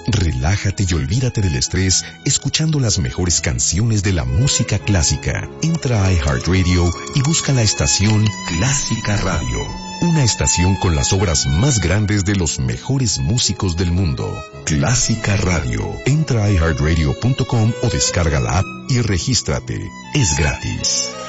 Relájate y olvídate del estrés escuchando las mejores canciones de la música clásica. Entra a iHeartRadio y busca la estación Clásica Radio. Una estación con las obras más grandes de los mejores músicos del mundo. Clásica Radio. Entra a iHeartRadio.com o descarga la app y regístrate. Es gratis.